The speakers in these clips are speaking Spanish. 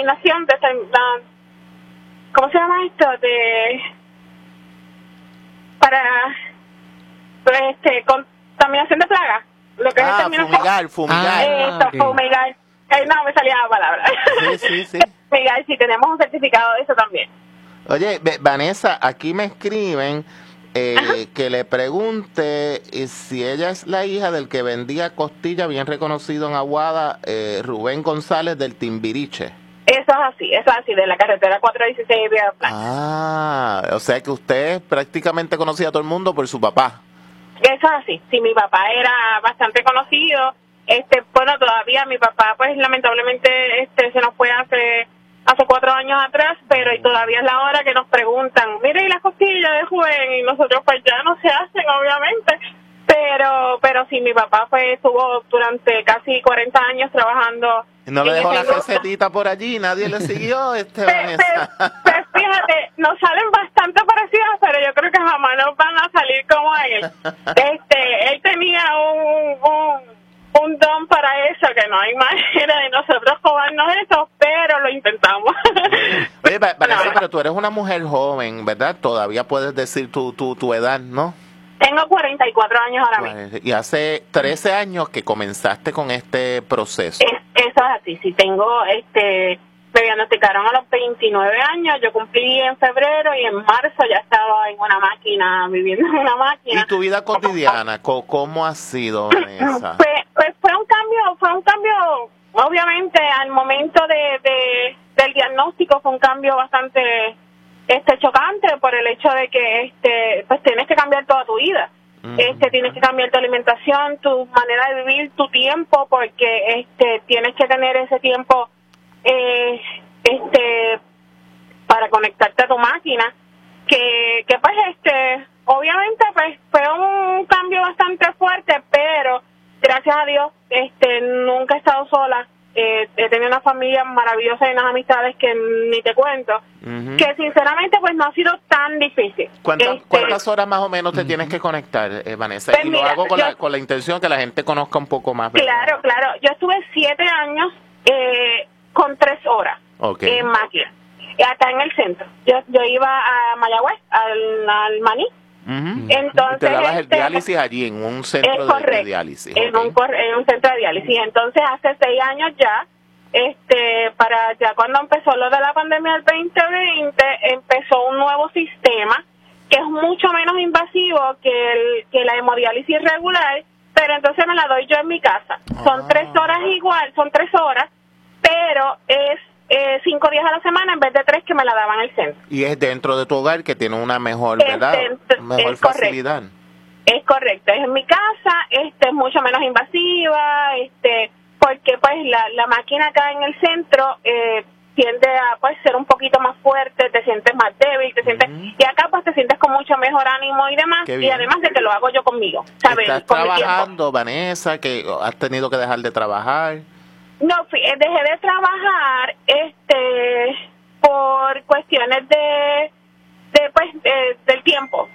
contaminación de ¿cómo se llama esto? Contaminación de plagas. Lo que es fumigar. Fumigar. No, me salía la palabra. Sí. Fumigar, sí, tenemos un certificado de eso también. Oye, Vanessa, aquí me escriben que le pregunte si ella es la hija del que vendía costilla, bien reconocido en Aguada, Rubén González del Timbiriche. Eso es así, de la carretera 416 de Playa. O sea que usted prácticamente conocía a todo el mundo por su papá. Eso es así, sí, mi papá era bastante conocido. Bueno, todavía mi papá, pues lamentablemente se nos fue hace 4 años atrás, pero y todavía es la hora que nos preguntan, mire, ¿y las costillas de Rubén? Y nosotros pues ya no se hacen, obviamente, pero sí, mi papá estuvo durante casi 40 años trabajando. ¿No le dejó la recetita por allí? ¿Nadie le siguió, Vanessa? Pues fíjate, nos salen bastante parecidas, pero yo creo que jamás nos van a salir como él. Él tenía un don para eso, que no hay manera de nosotros cobrarnos eso, pero lo intentamos. Oye, Vanessa, pero tú eres una mujer joven, ¿verdad? Todavía puedes decir tu edad, ¿no? Tengo 44 años ahora mismo. Y hace 13 años que comenzaste con este proceso. Eso es así, sí, me diagnosticaron a los 29 años, yo cumplí en febrero y en marzo ya estaba en una máquina, viviendo en una máquina. ¿Y tu vida cotidiana, cómo ha sido, Vanessa? Pues fue un cambio, obviamente al momento del diagnóstico fue un cambio bastante chocante por el hecho de que pues tienes que cambiar toda tu vida. Tienes que cambiar tu alimentación, tu manera de vivir, tu tiempo, porque tienes que tener ese tiempo para conectarte a tu máquina, que pues obviamente pues fue un cambio bastante fuerte, pero gracias a Dios nunca he estado sola. He tenido una familia maravillosa y unas amistades que ni te cuento, que sinceramente pues no ha sido tan difícil. ¿Cuántas horas más o menos te tienes que conectar, Vanessa? Pues y mira, lo hago con la intención que la gente conozca un poco más, ¿verdad? Claro, yo estuve 7 años con 3 horas en máquina, acá en el centro. Yo iba a Mayagüez, al Maní. Entonces te dabas el diálisis allí en un centro de diálisis. En un centro de diálisis. Entonces hace 6 años ya, para ya cuando empezó lo de la pandemia del 2020, empezó un nuevo sistema que es mucho menos invasivo que la hemodiálisis regular, pero entonces me la doy yo en mi casa. Son 3 horas igual, son 3 horas, pero es 5 días a la semana en vez de 3 que me la daban en el centro. Y es dentro de tu hogar, que tiene una mejor, ¿verdad? Mejor facilidad. Es correcto, es en mi casa, es mucho menos invasiva, porque pues la máquina acá en el centro tiende a pues ser un poquito más fuerte, te sientes más débil, y acá pues te sientes con mucho mejor ánimo y demás, y además de que lo hago yo conmigo, ¿sabes? ¿Estás trabajando, Vanessa, que has tenido que dejar de trabajar? No, dejé de trabajar por cuestiones del tiempo,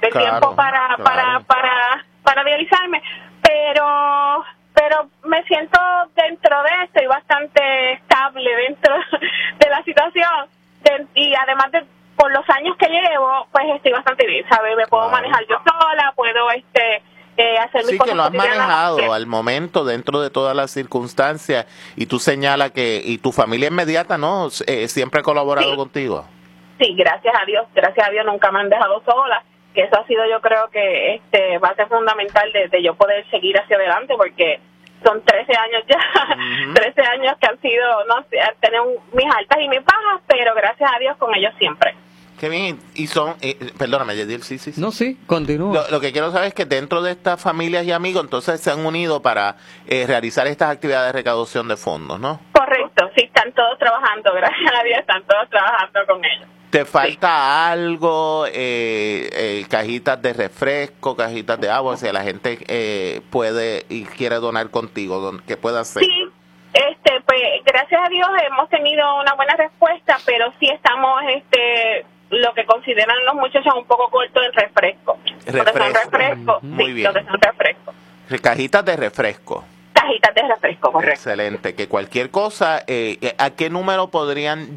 para dializarme, pero me siento dentro de esto y bastante estable dentro de la situación, y además de por los años que llevo, pues estoy bastante bien, ¿sabes? Me puedo manejar yo sola, puedo hacer mis cosas. Sí, que lo has manejado al momento dentro de todas las circunstancias, y tú señalas que y tu familia inmediata, ¿no? Siempre ha colaborado contigo. Sí, gracias a Dios nunca me han dejado sola, que eso ha sido, yo creo que base fundamental de yo poder seguir hacia adelante, porque son 13 años ya, 13 años que han sido, no sé, han tenido mis altas y mis bajas, pero gracias a Dios con ellos siempre. Qué bien, y son, perdóname, Yediel, sí. No, sí, continúa. Lo que quiero saber es que dentro de estas familias y amigos, entonces se han unido para realizar estas actividades de recaudación de fondos, ¿no? Correcto, sí, están todos trabajando, gracias a Dios, están todos trabajando con ellos. ¿Te falta algo? Cajitas de refresco, cajitas de agua, si la gente puede y quiere donar contigo, ¿qué puede hacer? Sí, pues gracias a Dios hemos tenido una buena respuesta, pero sí estamos, lo que consideran los muchachos un poco corto en refresco. Refresco. Muy bien. Lo que son refrescos. Cajitas de refresco. Cajitas de refresco, correcto. Excelente. Que cualquier cosa, ¿a qué número podrían